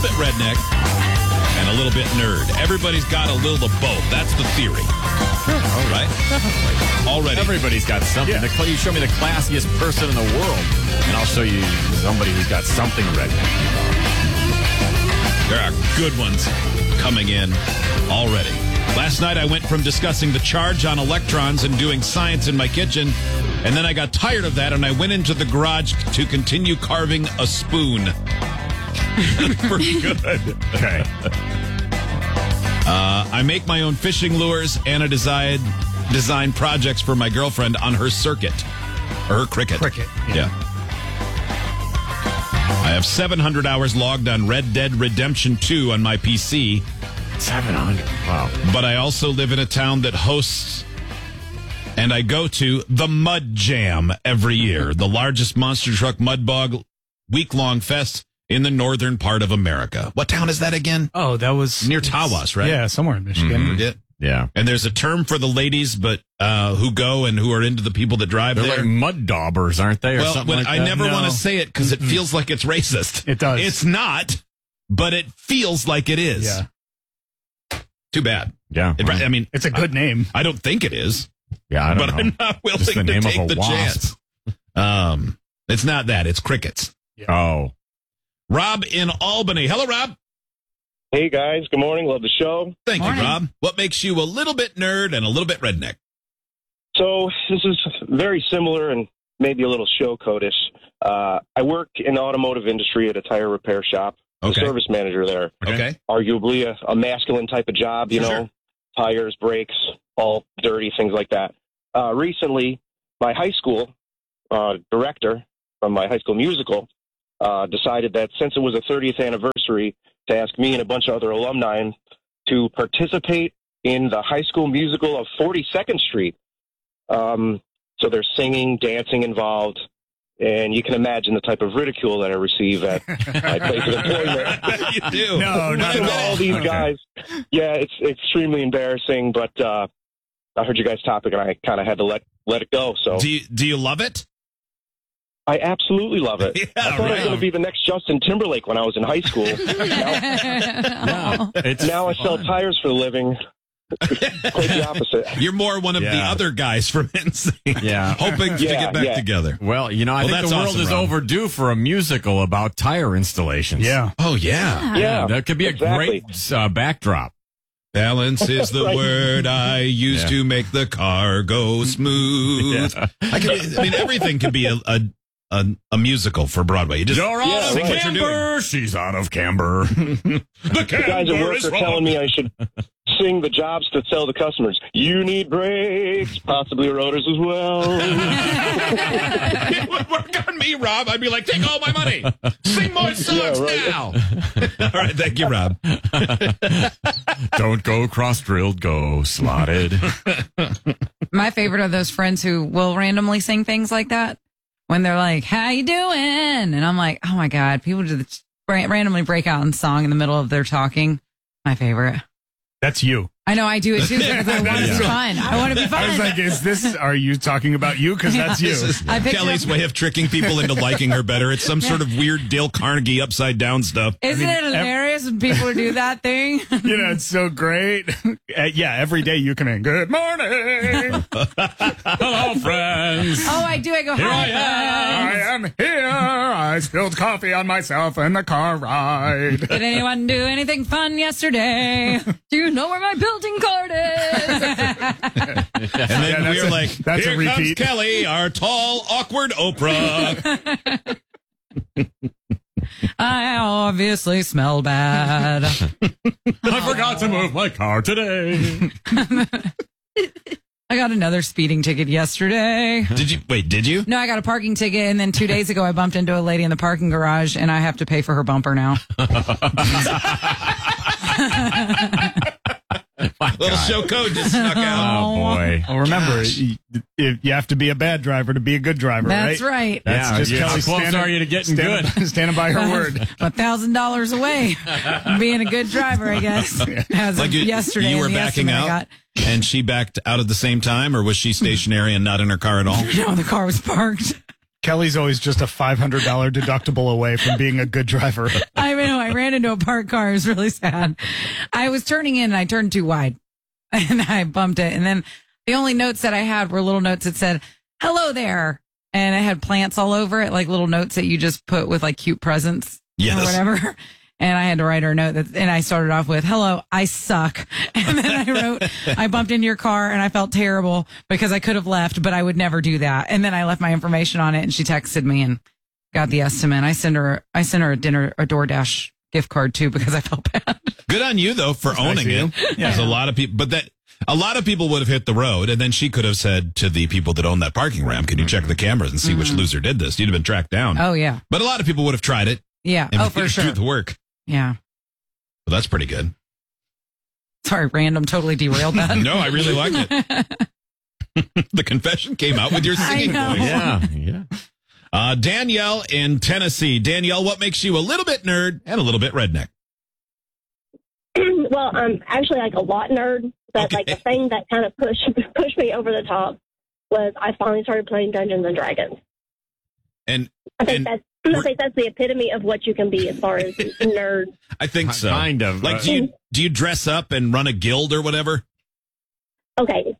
bit redneck and a little bit nerd. Everybody's got a little of both. That's the theory. All right. Already. Everybody's got something. Yeah. You show me the classiest person in the world, and I'll show you somebody who's got something redneck. There are good ones coming in already. Last night I went from discussing the charge on electrons and doing science in my kitchen, and then I got tired of that and I went into the garage to continue carving a spoon. Pretty good. Okay. I make my own fishing lures and I design projects for my girlfriend on her circuit. Or her cricket. Cricket. Yeah. I have 700 hours logged on Red Dead Redemption 2 on my PC. 700. Wow. But I also live in a town that hosts, and I go to the Mud Jam every year, the largest monster truck mud bog week-long fest in the northern part of America. What town is that again? Oh, that was Near Tawas, right? Yeah, somewhere in Michigan. Forget. Yeah. And there's a term for the ladies, but who go and who are into the people that drive They're there. like mud daubers, aren't they? Or Well, something like I that? never No. want to say it because it feels like it's racist. It does. It's not, but it feels like it is. Yeah. Too bad. Yeah. I mean, It's a good name. I don't think it is. Yeah, I don't But know. I'm not willing Just the to name of take a the wasp. chance. It's not that. It's crickets. Oh. Rob in Albany. Hello, Rob. Hey, guys. Good morning. Love the show. Thank Morning. you, Rob. What makes you a little bit nerd and a little bit redneck? So this is very similar and maybe a little show codish. I work in the automotive industry at a tire repair shop. Okay. The service manager there. Okay. Arguably a masculine type of job, you know, Sure. tires, brakes, all dirty, things like that. Recently, my high school director from my high school musical decided that since it was a 30th anniversary, to ask me and a bunch of other alumni to participate in the high school musical of 42nd Street. So there's singing, dancing involved, and you can imagine the type of ridicule that I receive at my place of employment. You do. No, not From at all these guys. Yeah, it's extremely embarrassing, but I heard you guys' topic, and I kind of had to let it go. So Do you love it? I absolutely love it. Yeah, I thought I was right. going to be the next Justin Timberlake when I was in high school. It's Now I sell tires for a living. Quite the opposite. You're more one of the Yeah. other guys from NSYNC. Yeah. Hoping to Yeah, get back yeah. together. Well, you know, I Well, think that's the world awesome, is Rob. overdue for a musical about tire installations. Yeah. Oh, yeah. Yeah, That could be exactly. a great backdrop. Balance is the Right. word I use Yeah. to make the car go smooth. Yeah. I mean, everything could be a musical for Broadway. You just You're out Yeah, of right. what you're doing. camber. She's out of camber. The The guys at camber work is are telling wrong. me I should sing the jobs to tell the customers, you need brakes, possibly rotors as well. It would work on me, Rob. I'd be like, take all my money. Sing more songs right. now. All right, thank you, Rob. Don't go cross-drilled, go slotted. My favorite are those friends who will randomly sing things like that when they're like, "How you doing?" And I'm like, "Oh my god!" People just randomly break out in song in the middle of their talking. My favorite. That's you. I know I do it too because I want to be fun. I want to be fun. I was like, are you talking about you? Because that's you. This is I picked Kelly's up- way of tricking people into liking her better. It's some sort of weird Dale Carnegie upside down stuff. Isn't it hilarious when people do that thing? You know, it's so great. Yeah, every day you come in. Good morning. Hello, friends. Oh, I do. I go, Here hi. I am. I am here. I spilled coffee on myself in the car ride. Did anyone do anything fun yesterday? Do you know where my building card is? And then that's we're a- like, that's a here comes repeat. Kelly, our tall, awkward Oprah. I obviously smell bad. I forgot to move my car today. I got another speeding ticket yesterday. Did you? No, I got a parking ticket, and then 2 days ago, I bumped into a lady in the parking garage, and I have to pay for her bumper now. Little show code just snuck out. Oh, boy. Well, remember, you have to be a bad driver to be a good driver, That's right? right. That's just How Kelly close are you to getting good? Standing by her word. $1,000 away from being a good driver, I guess. As Like of you, yesterday, you were and the backing estimate I out, got. and she backed out at the same time, or was she stationary and not in her car at all? No, the car was parked. Kelly's always just a $500 deductible away from being a good driver. I know. I I ran into a parked car. It was really sad. I was turning in and I turned too wide and I bumped it. And then the only notes that I had were little notes that said, hello there. And it had plants all over it, like little notes that you just put with like cute presents or whatever. And I had to write her a note and I started off with, hello, I suck. And then I wrote, I bumped into your car and I felt terrible because I could have left, but I would never do that. And then I left my information on it and she texted me and got the estimate. I sent her a DoorDash gift card too because I felt bad. Good on you though for owning it. There's a lot of people, a lot of people would have hit the road, and then she could have said to the people that own that parking ramp, "Can you check the cameras and see which loser did this?" You'd have been tracked down. Oh yeah. But a lot of people would have tried it. Yeah. And for sure. do the work. Yeah. Well, that's pretty good. Sorry, random. Totally derailed that. No, I really liked it. The confession came out with your singing voice. Yeah. Danielle in Tennessee. Danielle, what makes you a little bit nerd and a little bit redneck? Well, I'm actually like a lot nerd, but like the thing that kind of pushed me over the top was I finally started playing Dungeons and Dragons. And I think that's the epitome of what you can be as far as nerd. I think so. Kind of. Like, do you dress up and run a guild or whatever? Okay.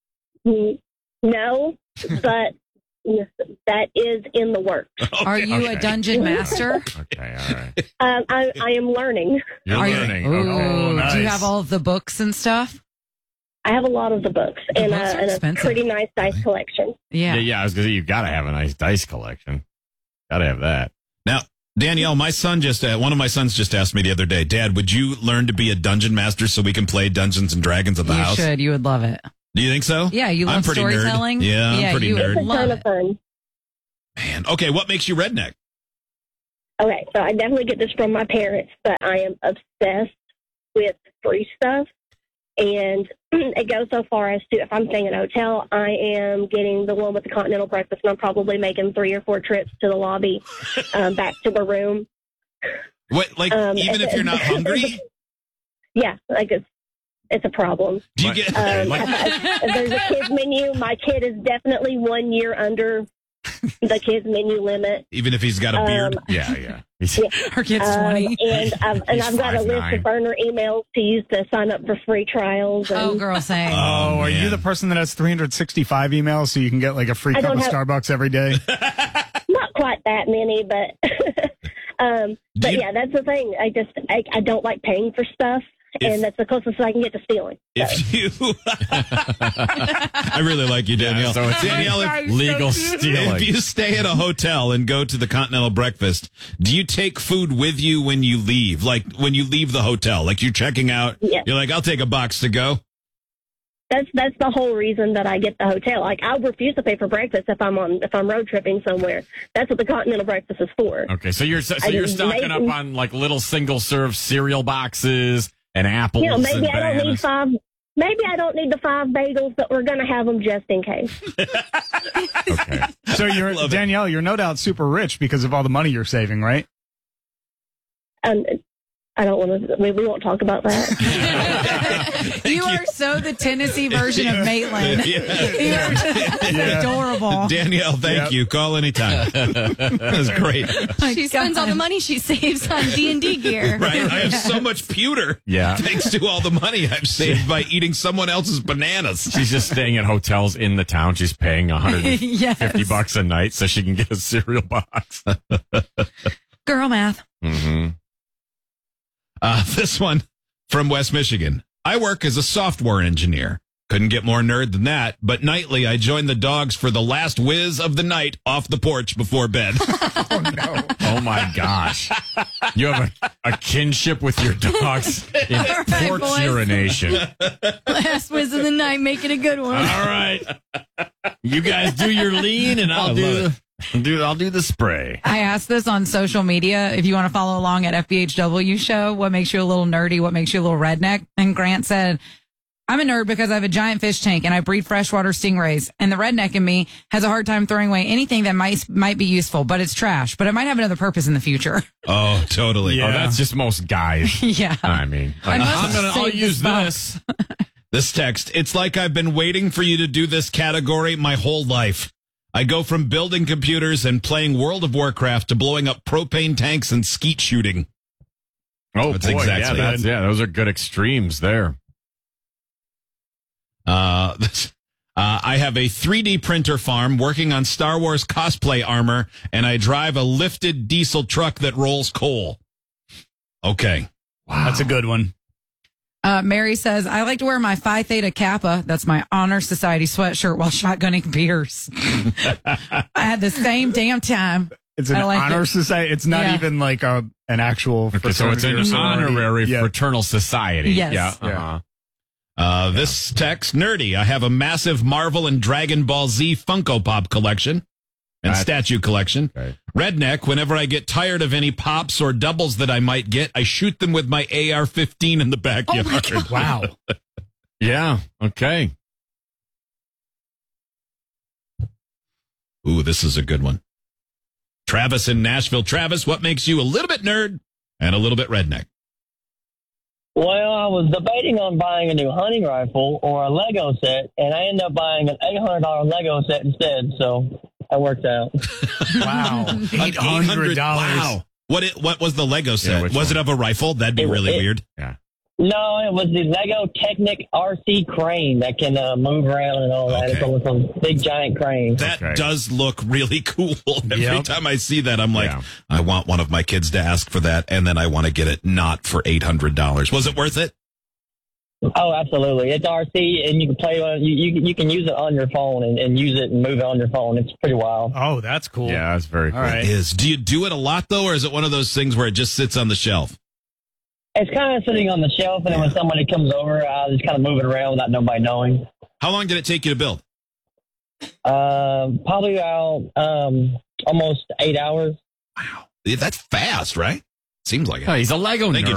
No, but that is in the works. Are you a dungeon master? Okay, all right. I am learning. You're learning. Ooh, nice. Do you have all of the books and stuff? I have a lot of the books and a pretty nice dice collection. Yeah. Yeah, I was going to say, you've got to have a nice dice collection. Got to have that. Now, Danielle, one of my sons just asked me the other day, Dad, would you learn to be a dungeon master so we can play Dungeons and Dragons at the house? You should. You would love it. Do you think so? Yeah, you I'm love pretty storytelling. Nerd. Yeah, I'm pretty you nerd. would love It's a ton it. of fun. Man, okay, what makes you redneck? Okay, so I definitely get this from my parents, but I am obsessed with free stuff. And it goes so far as to, if I'm staying in a hotel, I am getting the one with the continental breakfast, and I'm probably making 3 or 4 trips to the lobby, back to the room. What, like, even if you're not hungry? Yeah, like it's a problem. Do you get There's a kids menu. My kid is definitely 1 year under the kids menu limit. even if he's got a beard? Yeah. Her kid's 20. And I've got a list 5'9". of burner emails to use to sign up for free trials. And Oh, girl, same. Oh, are you man. the person that has 365 emails so you can get like a free I cup don't of have- Starbucks every day? not quite that many, but but yeah, that's the thing. I don't like paying for stuff, and that's the closest I can get to stealing. If you, I really like you, Danielle. so it's Danielle, if, legal stealing. if you stay at a hotel and go to the continental breakfast, do you take food with you when you leave? Like when you leave the hotel, like you're checking out, Yes. you're like, I'll take a box to go. That's the whole reason that I get the hotel. Like, I'll refuse to pay for breakfast if I'm road tripping somewhere. That's what the continental breakfast is for. Okay, so you're stocking up on like little single serve cereal boxes and apples. You know, maybe and I don't need bananas. 5. Maybe I don't need the 5 bagels, but we're going to have them just in case. Okay. So Danielle, you're no doubt super rich because of all the money you're saving, right? I don't want to. We won't talk about that. You are so the Tennessee version of Maitland. You are just adorable. Danielle, thank you. Call anytime. That was great. She spends all the money she saves on D&D gear. Right? I have so much pewter. Yeah. Thanks to all the money I've saved by eating someone else's bananas. She's just staying at hotels in the town. She's paying $150 bucks a night so she can get a cereal box. Girl math. Mm-hmm. This one from West Michigan. I work as a software engineer. Couldn't get more nerd than that, but nightly I join the dogs for the last whiz of the night off the porch before bed. Oh, no. Oh, my gosh. You have a kinship with your dogs in porch boys. urination. Last whiz of the night, make it a good one. All right. You guys do your lean and I'll do the spray. I asked this on social media. If you want to follow along at FBHW show, what makes you a little nerdy? What makes you a little redneck? And Grant said, I'm a nerd because I have a giant fish tank and I breed freshwater stingrays. And the redneck in me has a hard time throwing away anything that might be useful, but it's trash. But it might have another purpose in the future. Oh, totally. Yeah. Oh, that's just most guys. Yeah. I mean, like, I'll save use this box. this. This text, it's like I've been waiting for you to do this category my whole life. I go from building computers and playing World of Warcraft to blowing up propane tanks and skeet shooting. Oh, That's boy. exactly it. Those are good extremes there. I have a 3D printer farm working on Star Wars cosplay armor, and I drive a lifted diesel truck that rolls coal. Okay. Wow. That's a good one. Mary says, I like to wear my Phi Theta Kappa. That's my honor society sweatshirt while shotgunning beers. I had the same damn time. It's an honor society. It's not even like an actual fraternity. So it's an honorary fraternal society. Yes. Yeah. Uh-huh. This text, nerdy. I have a massive Marvel and Dragon Ball Z Funko Pop collection and statue collection. Okay. Redneck, whenever I get tired of any pops or doubles that I might get, I shoot them with my AR-15 in the backyard. Oh wow. Yeah. Okay. Ooh, this is a good one. Travis in Nashville. Travis, what makes you a little bit nerd and a little bit redneck? Well, I was debating on buying a new hunting rifle or a Lego set, and I ended up buying an $800 Lego set instead, so that worked out. Wow. $800. Wow. What was the Lego set? Yeah, was it of a rifle? That'd be really weird. Yeah. No, it was the Lego Technic RC crane that can move around and all that. Okay. It's almost a big giant crane. That does look really cool. Every time I see that, I'm like, I want one of my kids to ask for that, and then I want to get it not for $800. Was it worth it? Oh, absolutely. It's RC, and you can play on you can use it on your phone and use it and move it on your phone. It's pretty wild. Oh, that's cool. Yeah, that's very cool. Right. It is. Do you do it a lot, though, or is it one of those things where it just sits on the shelf? It's kind of sitting on the shelf, and then when somebody comes over, I'll just kind of move it around without nobody knowing. How long did it take you to build? Probably about almost 8 hours. Wow. That's fast, right? Seems like it. Oh, he's a Lego nerd. Thank you,